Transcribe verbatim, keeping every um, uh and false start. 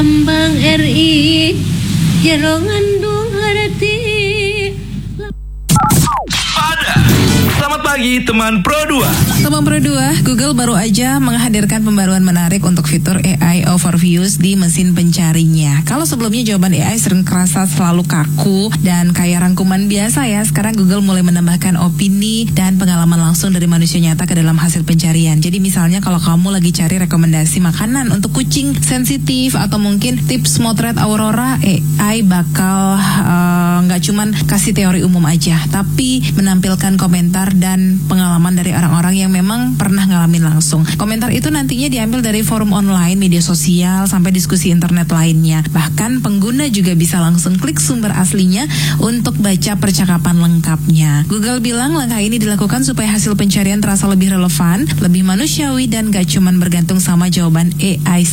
lambang R I jero ngandung harati. Pada selamat pagi teman Pro dua. Teman Pro dua, Google baru aja menghadirkan pembaruan menarik untuk fitur A I overviews di mesin pencarinya. Kalau sebelumnya jawaban A I sering kerasa selalu kaku dan kayak rangkuman biasa ya, sekarang Google mulai menambahkan opini dan pengalaman langsung dari manusia nyata ke dalam hasil pencarian. Jadi misalnya kalau kamu lagi cari rekomendasi makanan untuk kucing sensitif atau mungkin tips motret Aurora, A I bakal nggak uh, cuman kasih teori umum aja, tapi menampilkan komentar dan pengalaman dari orang-orang yang memang pernah ngalamin langsung. Komentar itu nantinya diambil dari forum online, media sosial, sampai diskusi internet lainnya. Bahkan pengguna juga bisa langsung klik sumber aslinya untuk baca percakapan lengkapnya. Google bilang langkah ini dilakukan supaya hasil pencarian terasa lebih relevan, lebih manusiawi, dan gak cuman bergantung sama jawaban A I